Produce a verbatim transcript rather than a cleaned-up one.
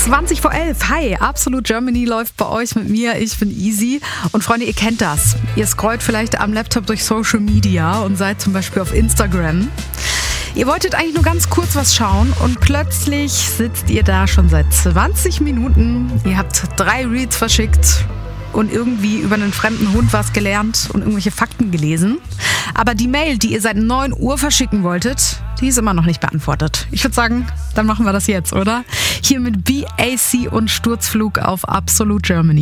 zwanzig vor elf. Hi, Absolute Germany läuft bei euch mit mir. Ich bin Easy. Und Freunde, ihr kennt das. Ihr scrollt vielleicht am Laptop durch Social Media und seid zum Beispiel auf Instagram. Ihr wolltet eigentlich nur ganz kurz was schauen und plötzlich sitzt ihr da schon seit zwanzig Minuten. Ihr habt drei Reels verschickt und irgendwie über einen fremden Hund was gelernt und irgendwelche Fakten gelesen. Aber die Mail, die ihr seit neun Uhr verschicken wolltet, die ist immer noch nicht beantwortet. Ich würde sagen, dann machen wir das jetzt, oder? Hier mit B A C und Sturzflug auf Absolute Germany.